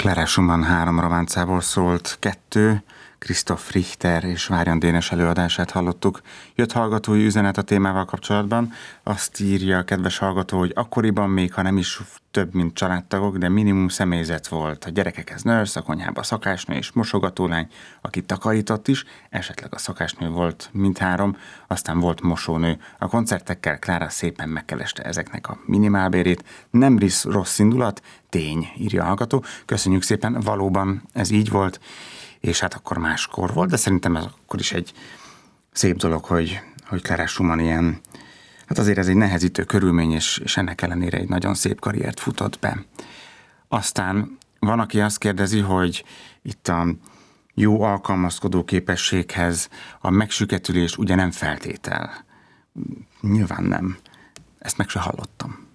Clara Schumann 3 románcából szólt 2, Christoph Richter és Várjand Dénes előadását hallottuk. Jött hallgatói üzenet a témával kapcsolatban. Azt írja a kedves hallgató, hogy akkoriban még, ha nem is több, mint családtagok, de minimum személyzet volt. A gyerekekhez nurse, a konyhába szakásnő és mosogatólány, aki takarított is, esetleg a szakásnő volt mindhárom, aztán volt mosónő. A koncertekkel Clara szépen megkereste ezeknek a minimálbérét. Nem rossz indulat, tény, írja a hallgató. Köszönjük szépen, valóban ez így volt, és hát akkor máskor volt, de szerintem ez akkor is egy szép dolog, hogy Clara Schumann ilyen, hát azért ez egy nehezítő körülmény, és ennek ellenére egy nagyon szép karriert futott be. Aztán van, aki azt kérdezi, hogy itt a jó alkalmazkodó képességhez a megsüketülés ugye nem feltétel. Nyilván nem. Ezt meg se hallottam.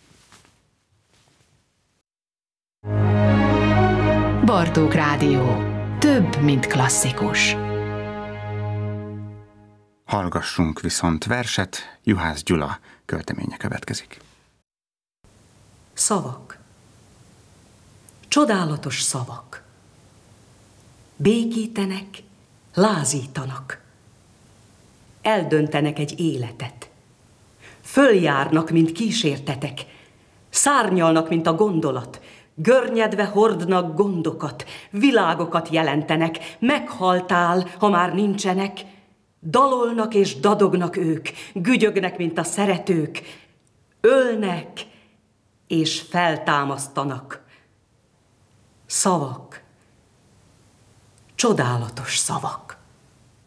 Bartók Rádió. Több, mint klasszikus. Hallgassunk viszont verset, Juhász Gyula költeménye következik. Szavak. Csodálatos szavak. Békítenek, lázítanak. Eldöntenek egy életet. Följárnak, mint kísértetek. Szárnyalnak, mint a gondolat. Görnyedve hordnak gondokat, világokat jelentenek, meghaltál, ha már nincsenek. Dalolnak és dadognak ők, gügyögnek, mint a szeretők, ölnek és feltámasztanak. Szavak, csodálatos szavak.